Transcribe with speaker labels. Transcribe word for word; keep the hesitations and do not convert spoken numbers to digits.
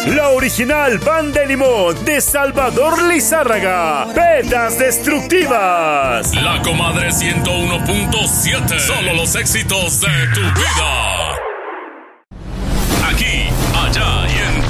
Speaker 1: La original pan de limón de Salvador Lizárraga. Pedas destructivas.
Speaker 2: La Comadre ciento uno punto siete. Solo los éxitos de tu vida.